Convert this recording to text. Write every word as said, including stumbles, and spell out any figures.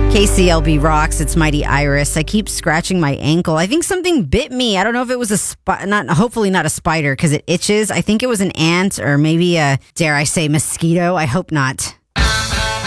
K C L B rocks. It's Mighty Iris. I keep scratching my ankle. I think something bit me. I don't know if it was a spi- not hopefully not a spider because it itches. I think it was an ant or maybe a, dare I say, mosquito. I hope not.